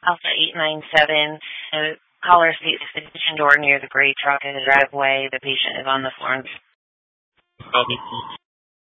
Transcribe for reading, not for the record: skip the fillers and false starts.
Alpha 897. The caller states the kitchen door near the gray truck in the driveway. The patient is on the floor.